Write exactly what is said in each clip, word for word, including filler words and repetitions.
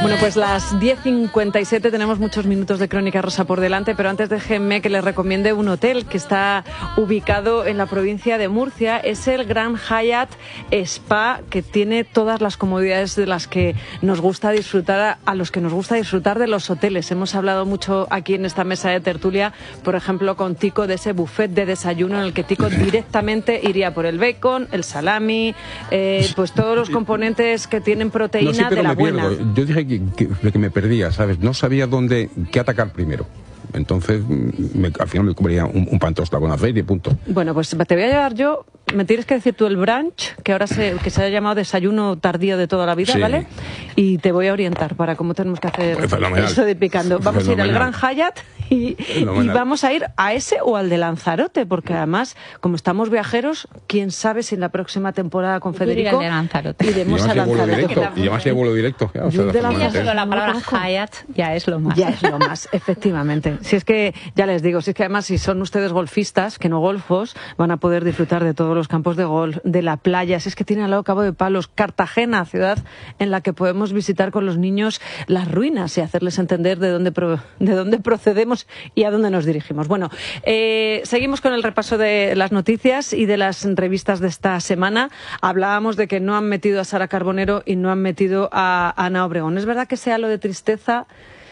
Bueno, pues las diez cincuenta y siete, tenemos muchos minutos de Crónica Rosa por delante, pero antes déjenme que les recomiende un hotel que está ubicado en la provincia de Murcia. Es el Grand Hyatt Spa, que tiene todas las comodidades de las que nos gusta disfrutar, a, a los que nos gusta disfrutar de los hoteles. Hemos hablado mucho aquí en esta mesa de tertulia, por ejemplo, con Tico, de ese buffet de desayuno en el que Tico directamente iría por el bacon, el salami, eh, pues todos los componentes que tienen proteína, no, sí, pero de la me buena. Pierdo. Yo dije que, que, que me perdía, ¿sabes? No sabía dónde, qué atacar primero. Entonces, me, al final me cubría un, un pan tostado con aceite y punto. Bueno, pues te voy a llevar yo, me tienes que decir tú el brunch, que ahora se, que se ha llamado desayuno tardío de toda la vida, sí, ¿vale? Y te voy a orientar para cómo tenemos que hacer eso de picando. Vamos Fenomenal. a ir al Grand Hyatt y, y vamos a ir a ese o al de Lanzarote, porque además, como estamos viajeros, quién sabe si en la próxima temporada con Federico iremos a Lanzarote. Y además hay vuelo directo. Ya, o sea, ya solo la palabra Hyatt ya es lo más. Ya es lo más, efectivamente. Si es que, ya les digo, si es que además si son ustedes golfistas, que no golfos, van a poder disfrutar de todos los campos de golf, de la playa. Si es que tiene al lado Cabo de Palos, Cartagena, ciudad en la que podemos visitar con los niños las ruinas y hacerles entender de dónde, pro, de dónde procedemos y a dónde nos dirigimos. Bueno, eh, seguimos con el repaso de las noticias y de las revistas de esta semana. Hablábamos de que no han metido a Sara Carbonero y no han metido a Ana Obregón. Es verdad que sea lo de tristeza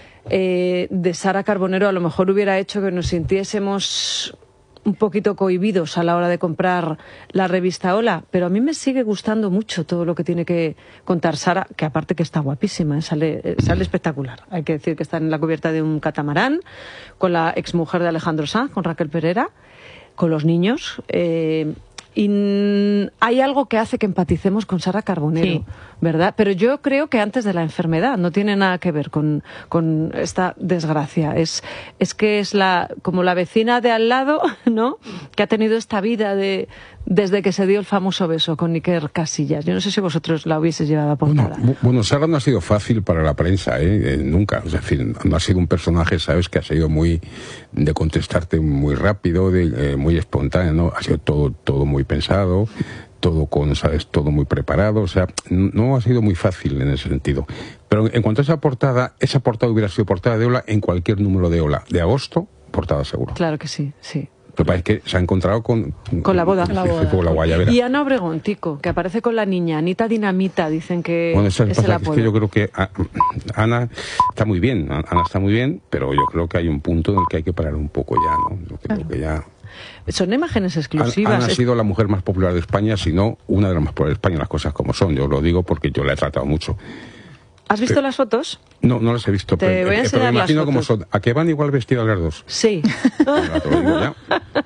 Eh, de Sara Carbonero a lo mejor hubiera hecho que nos sintiésemos un poquito cohibidos a la hora de comprar la revista Hola, pero a mí me sigue gustando mucho todo lo que tiene que contar Sara, que aparte que está guapísima, ¿eh? sale, eh, sale espectacular. Hay que decir que está en la cubierta de un catamarán con la exmujer de Alejandro Sanz, con Raquel Pereira, con los niños. Eh, Y hay algo que hace que empaticemos con Sara Carbonero, sí, ¿verdad? Pero yo creo que antes de la enfermedad, no tiene nada que ver con, con esta desgracia. Es, es que es la como la vecina de al lado, ¿no?, que ha tenido esta vida de desde que se dio el famoso beso con Iker Casillas. Yo no sé si vosotros la hubieses llevado a portada. Bueno, bueno, Sara no ha sido fácil para la prensa, ¿eh? Eh, nunca. Es decir, no ha sido un personaje, ¿sabes?, que ha sido muy de contestarte muy rápido, de, eh, muy espontáneo, ¿no? Ha sido todo, todo muy pensado, todo con, ¿sabes?, todo muy preparado. O sea, no ha sido muy fácil en ese sentido. Pero en cuanto a esa portada, esa portada hubiera sido portada de Hola en cualquier número de Hola. De agosto, portada seguro. Claro que sí, sí. Lo que pasa es que se ha encontrado con... Con la boda. Con la boda. Con la guayabera. Y Ana Obregón, Tico, que aparece con la niña. Anita Dinamita, dicen que bueno, eso es pasa, el apodo. Es que yo creo que a, Ana está muy bien, Ana está muy bien, pero yo creo que hay un punto en el que hay que parar un poco ya, ¿no? Yo creo claro. que ya... Son imágenes exclusivas. Ana ha sido la mujer más popular de España, si no una de las más populares de España, las cosas como son. Yo lo digo porque yo la he tratado mucho. ¿Has visto pero, las fotos? No, no las he visto. Te pero, voy a eh, enseñar pero me imagino las cómo fotos. son. ¿A qué van igual vestidas las dos? Sí. Bueno, te lo digo ya.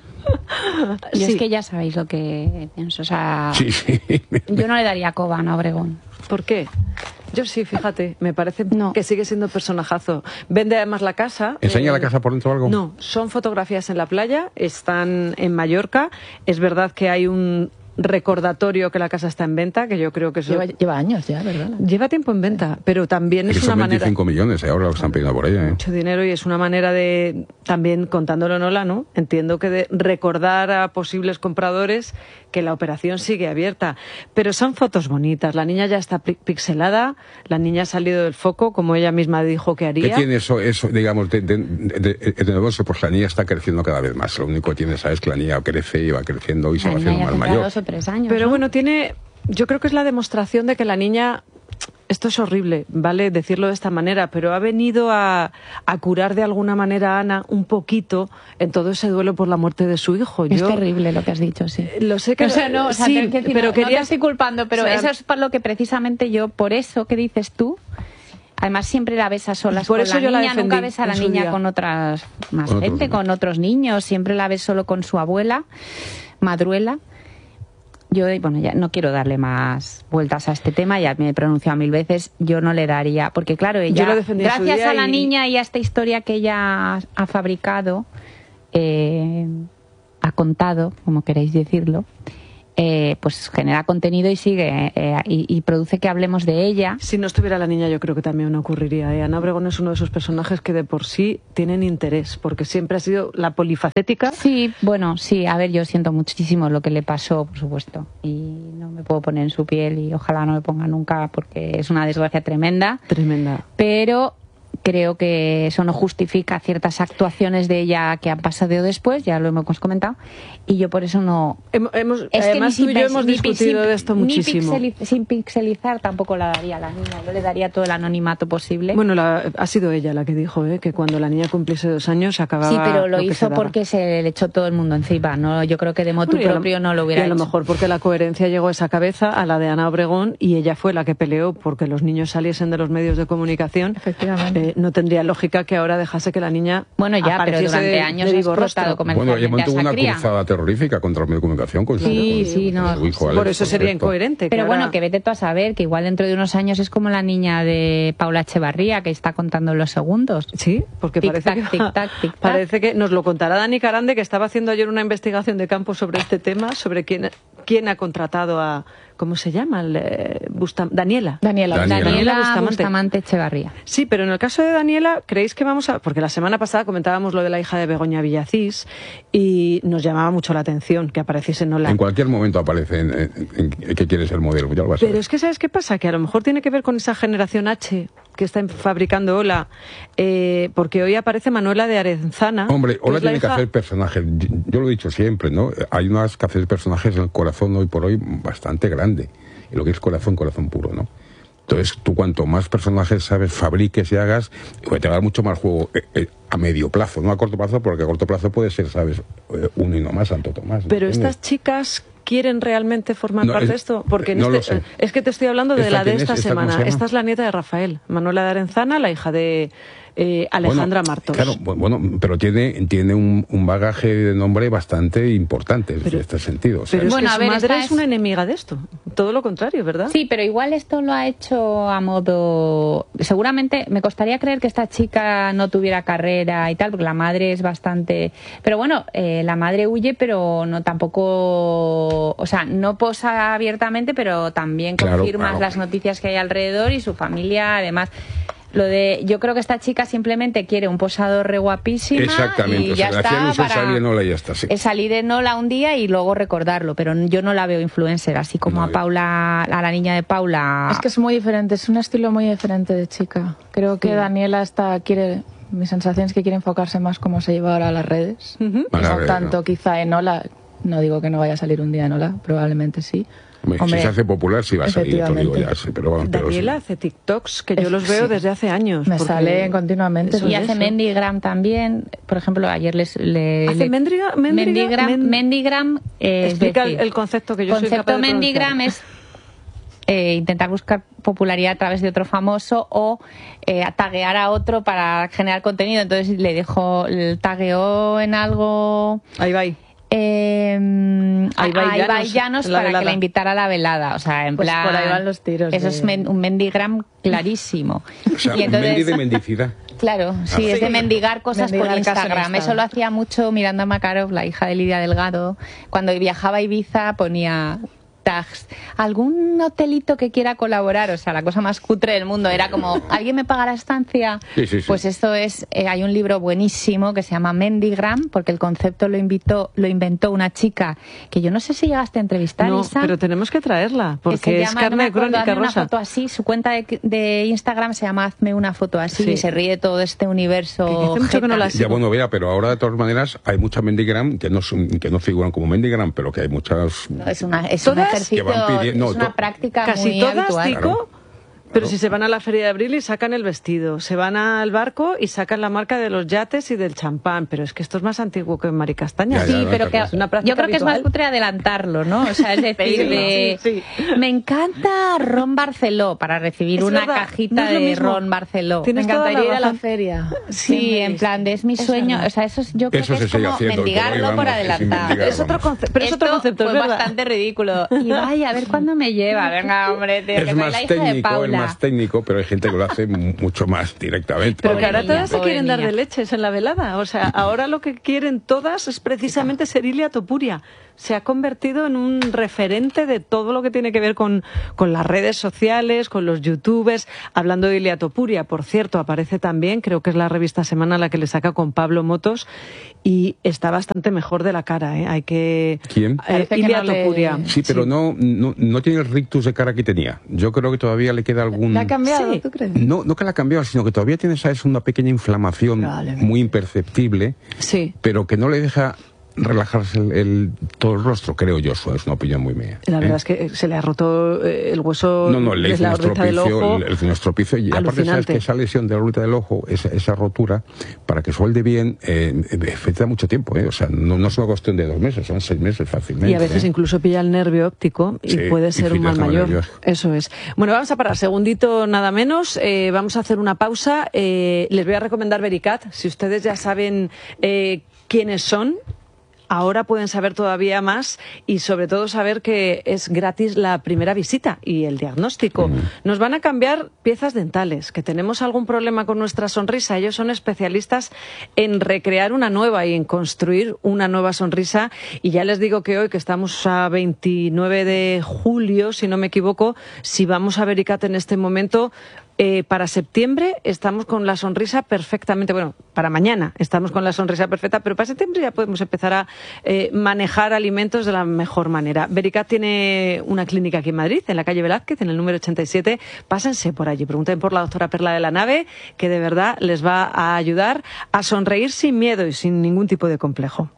Y sí. es que ya sabéis lo que pienso. O sea, sí, sí. yo no le daría coba a Ana Obregón. ¿Por qué? Yo sí, fíjate, me parece no. que sigue siendo personajazo. Vende además la casa. ¿Enseña eh, la casa por dentro o algo? No, son fotografías en la playa, están en Mallorca. Es verdad que hay un recordatorio que la casa está en venta, que yo creo que eso... Lleva, lleva años ya, ¿verdad? Lleva tiempo en venta, pero también es, es una manera... veinticinco millones, ¿eh? Ahora lo están pidiendo por ella, ¿eh? Mucho dinero, y es una manera de, también contándolo en Hola, ¿no?, entiendo que de recordar a posibles compradores que la operación sigue abierta. Pero son fotos bonitas, la niña ya está pixelada, la niña ha salido del foco, como ella misma dijo que haría. ¿Qué tiene eso, eso digamos, de, de, de, de, de negocio? Pues la niña está creciendo cada vez más. Lo único que tiene, ¿sabes?, que la niña crece y va creciendo y se va haciendo más mayor. Tres años, pero ¿no? bueno, tiene, yo creo que es la demostración de que la niña, esto es horrible, ¿vale?, decirlo de esta manera, pero ha venido a, a curar de alguna manera a Ana un poquito en todo ese duelo por la muerte de su hijo. Es yo, terrible lo que has dicho, sí. Lo sé que... O sea, no, o sea, sí, que decir, pero no, quería... no te estoy culpando, pero o sea, eso es por lo que precisamente yo, por eso que dices tú, además siempre la ves a solas por con eso la yo niña, la defendí, nunca ves a la niña día. con otras más con gente, otros, con otros niños, siempre la ves solo con su abuela, Madruela. Yo, bueno, ya no quiero darle más vueltas a este tema, ya me he pronunciado mil veces, yo no le daría, porque claro, ella, gracias a la y... niña y a esta historia que ella ha fabricado, eh, ha contado, como queréis decirlo, eh, pues genera contenido y sigue eh, y, y produce que hablemos de ella. Si no estuviera la niña, yo creo que también no ocurriría. ¿eh? Ana Obregón es uno de esos personajes que de por sí tienen interés, porque siempre ha sido la polifacética. Sí, bueno, sí, a ver, yo siento muchísimo lo que le pasó, por supuesto, y no me puedo poner en su piel y ojalá no me ponga nunca porque es una desgracia tremenda. Tremenda. Pero creo que eso no justifica ciertas actuaciones de ella que han pasado después, ya lo hemos comentado, y yo por eso no... Hemos, hemos, es además que tú y yo hemos discutido sin, de esto muchísimo. Ni pixeli, sin pixelizar tampoco la daría a la niña, yo le daría todo el anonimato posible. Bueno, la, ha sido ella la que dijo ¿eh? que cuando la niña cumpliese dos años se acababa... Sí, pero lo, lo hizo se porque se le echó todo el mundo encima, ¿no? Yo creo que de motu bueno, propio lo, no lo hubiera y a hecho. lo mejor porque la coherencia llegó a esa cabeza, a la de Ana Obregón, y ella fue la que peleó porque los niños saliesen de los medios de comunicación. Efectivamente. Eh, no tendría lógica que ahora dejase que la niña bueno ya pero durante de, años de ha explotado comercialmente bueno ella mantuvo una cría. cruzada terrorífica contra el medio de comunicación con sí su, sí con no su hijo Alex, por eso sería esto. Incoherente pero que bueno ahora... que vete tú a saber que igual dentro de unos años es como la niña de Paula Echevarría que está contando los segundos sí porque tic, parece tac, que tic, tac, tic, tac. parece que nos lo contará Dani Carande, que estaba haciendo ayer una investigación de campo sobre este tema, sobre quién quién ha contratado a ¿cómo se llama? El, eh, Bustam... Daniela. Daniela. Daniela. Daniela Bustamante. Bustamante Echevarría. Sí, pero en el caso de Daniela, ¿creéis que vamos a...? Porque la semana pasada comentábamos lo de la hija de Begoña Villacís y nos llamaba mucho la atención que apareciese Nola. En cualquier momento aparece en, en, en, en que quiere ser modelo. Ya lo vas a ver. Pero es que ¿sabes qué pasa? Que a lo mejor tiene que ver con esa generación H que está fabricando Ola, eh, porque hoy aparece Manuela de Arenzana. Hombre, Ola tiene hija... que hacer personajes. Yo, yo lo he dicho siempre, ¿no? Hay unas que hacer personajes en el corazón hoy por hoy bastante grande. Y lo que es corazón, corazón puro, ¿no? Entonces, tú cuanto más personajes sabes, fabriques y hagas, pues te va a dar mucho más juego eh, eh, a medio plazo, no a corto plazo, porque a corto plazo puede ser, ¿sabes? Uno y no más, Santo Tomás. Pero ¿entiendes? Estas chicas... ¿Quieren realmente formar no, parte es, de esto? Porque en no este, lo sé. Es que te estoy hablando de ¿Esta la de esta es? ¿Esta semana. se Esta es la nieta de Rafael, Manuela de Arenzana, la hija de eh, Alejandra bueno, Martos. Claro, bueno, pero tiene, tiene un, un bagaje de nombre bastante importante pero, en este sentido. Pero es bueno, que a su ver, madre es... es una enemiga de esto. Todo lo contrario, ¿verdad? Sí, pero igual esto lo ha hecho a modo... Seguramente me costaría creer que esta chica no tuviera carrera y tal, porque la madre es bastante... Pero bueno, eh, la madre huye, pero no tampoco... O sea, no posa abiertamente, pero también claro, confirmas claro. las noticias que hay alrededor y su familia, además... Lo de, yo creo que esta chica simplemente quiere un posado re guapísima. Exactamente, y o ya sea, está para salir en Ola y ya está, sí. salir en Ola un día y luego recordarlo, pero yo no la veo influencer, así como no, a Paula, a la niña de Paula. Es que es muy diferente, es un estilo muy diferente de chica. Creo que sí. Daniela está quiere, mi sensación es que quiere enfocarse más como se lleva ahora a las redes. Uh-huh. Y no tanto quizá en Ola, no digo que no vaya a salir un día en Ola, probablemente sí. Hombre, si se hace popular sí va a salir, te lo digo ya. Sí, pero, pero Daniela sí. hace TikToks que yo los veo sí. desde hace años. Me salen continuamente. Y hace Mendigram también. Por ejemplo, ayer les... Le, ¿Hace le, Mendigra, Mendigra, Mendigram? Men, Mendigram eh, explica es decir, el concepto que yo soy capaz de concepto Mendigram es eh, intentar buscar popularidad a través de otro famoso o eh, taguear a otro para generar contenido. Entonces le dejó, el tagueó en algo... Ahí va. Eh, ahí va a Ibai Llanos para velada. Que la invitara a la velada, o sea, en pues plan... por ahí van los tiros. Eso de... es men, un mendigram clarísimo. O sea, y entonces, un mendi de mendicidad. Claro, sí, ah, es sí. de mendigar cosas mendigar por Instagram. Eso lo hacía mucho Miranda Makarov, la hija de Lidia Delgado. Cuando viajaba a Ibiza ponía... tags, algún hotelito que quiera colaborar, o sea, la cosa más cutre del mundo, era como, ¿alguien me paga la estancia? Sí, sí, sí. Pues esto es, eh, hay un libro buenísimo que se llama Mendigram, porque el concepto lo invitó, lo inventó una chica que yo no sé si llegaste a entrevistar, no, Isa, pero tenemos que traerla, porque que es llama, carne no crónica acuerdo, rosa. Una foto así, su cuenta de, de Instagram se llama Hazme una foto así, sí. y se ríe de todo este universo. Que mucho que no la ya, bueno, vea, pero ahora de todas maneras hay muchas Mendigram que no son, que no figuran como Mendigram, pero que hay muchas... No, es una, es un ejercicio... No, es una práctica casi muy todas, habitual. Tico, claro. Pero Claro. si se van a la Feria de Abril y sacan el vestido, se van al barco y sacan la marca de los yates y del champán, pero es que esto es más antiguo que Maricastaña. Ya, Sí, ya, no, pero que es una práctica yo creo que habitual. es más cutre adelantarlo, ¿no? O sea, es decir, de, sí, sí. me encanta Ron Barceló para recibir Es una verdad, cajita no es lo de mismo. Ron Barceló. Tienes Me encantaría toda ir la a la razón. feria. Sí, Siempre en plan, de, es mi Es sueño, verdad. o sea, eso es, yo creo Eso que se es sigue como haciendo, mendigarlo por ahí por vamos, es adelantado. mendigar, Es otro concepto, pero es otro Esto concepto, es fue verdad. bastante ridículo. Y vaya, a ver cuándo me lleva. Venga, hombre, tío, que Es soy más la hija de técnico, es Paula. más técnico, pero hay gente que lo hace mucho más directamente. Pero Pobre que ahora niña, todas se pobre quieren dar niña. de leches en la velada. O sea, ahora lo que quieren todas es precisamente ser Ilia Topuria. se ha convertido en un referente de todo lo que tiene que ver con, con las redes sociales, con los youtubers. Hablando de Ilia Topuria, por cierto, aparece también, creo que es la revista Semana la que le saca con Pablo Motos, y está bastante mejor de la cara, ¿eh? Hay que... ¿Quién? Eh, Ilia no Topuria. Le... Sí, pero sí. No, no, no tiene el rictus de cara que tenía. Yo creo que todavía le queda algún... ¿La ha cambiado, sí. tú crees? No, no que la ha cambiado, sino que todavía tiene, ¿sabes?, una pequeña inflamación muy imperceptible, sí. pero que no le deja relajarse el, el, todo el rostro, creo yo. Eso es una opinión muy mía. La verdad ¿eh? es que se le ha roto el hueso no, no, el de la órbita del ojo. El, el estropicio, y aparte sabes que esa lesión de la órbita del ojo, esa, esa rotura, para que suelde bien, eh, afecta mucho tiempo, ¿eh? O sea, no, no es una cuestión de dos meses, son seis meses fácilmente. Y a veces ¿eh? incluso pilla el nervio óptico y sí, puede ser un mal mayor. Nervioso. Eso es. Bueno, vamos a parar, segundito nada menos, eh, vamos a hacer una pausa. Eh, les voy a recomendar Vericat, si ustedes ya saben eh, quiénes son. Ahora pueden saber todavía más y sobre todo saber que es gratis la primera visita y el diagnóstico. Mm. Nos van a cambiar piezas dentales, que tenemos algún problema con nuestra sonrisa. Ellos son especialistas en recrear una nueva y en construir una nueva sonrisa. Y ya les digo que hoy, que estamos a veintinueve de julio, si no me equivoco, si vamos a Vericat en este momento... Eh, para septiembre estamos con la sonrisa perfectamente, bueno, para mañana estamos con la sonrisa perfecta, pero para septiembre ya podemos empezar a eh, manejar alimentos de la mejor manera. Vericat tiene una clínica aquí en Madrid, en la calle Velázquez, en el número ochenta y siete. Pásense por allí, pregunten por la doctora Perla de la Nave, que de verdad les va a ayudar a sonreír sin miedo y sin ningún tipo de complejo.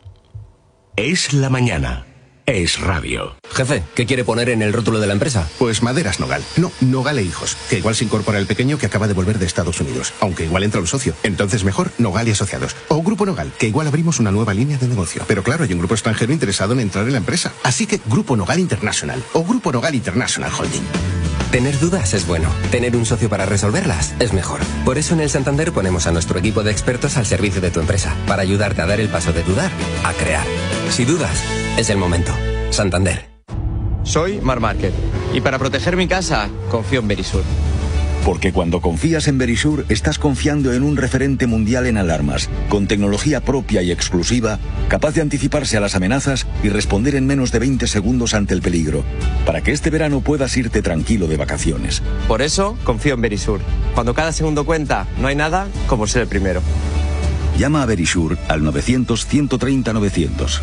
Es la mañana. Es radio. Jefe, ¿qué quiere poner en el rótulo de la empresa? Pues Maderas Nogal. No, Nogal e Hijos. Que igual se incorpora el pequeño que acaba de volver de Estados Unidos. Aunque igual entra un socio. Entonces mejor Nogal y Asociados. O Grupo Nogal, que igual abrimos una nueva línea de negocio. Pero claro, hay un grupo extranjero interesado en entrar en la empresa. Así que Grupo Nogal International. O Grupo Nogal International Holding. Tener dudas es bueno. Tener un socio para resolverlas es mejor. Por eso en el Santander ponemos a nuestro equipo de expertos al servicio de tu empresa. Para ayudarte a dar el paso de dudar a crear. Si dudas, es el momento. Santander. Soy Mar Márquez y para proteger mi casa confío en Verisur. Porque cuando confías en Verisur estás confiando en un referente mundial en alarmas, con tecnología propia y exclusiva, capaz de anticiparse a las amenazas y responder en menos de veinte segundos ante el peligro, para que este verano puedas irte tranquilo de vacaciones. Por eso confío en Verisur. Cuando cada segundo cuenta, no hay nada como ser el primero. Llama a Verisur al novecientos, ciento treinta, novecientos.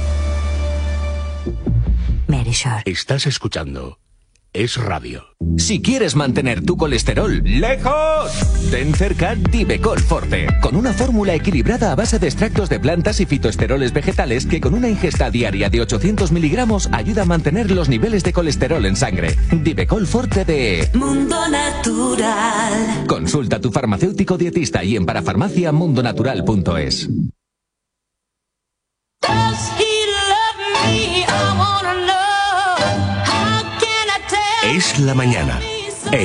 Verisur. Estás escuchando Es Radio. Si quieres mantener tu colesterol lejos, ten cerca Divecol Forte, con una fórmula equilibrada a base de extractos de plantas y fitoesteroles vegetales que con una ingesta diaria de ochocientos miligramos ayuda a mantener los niveles de colesterol en sangre. Divecol Forte de Mundo Natural. Consulta a tu farmacéutico dietista y en parafarmacia mundonatural punto es. Es la mañana.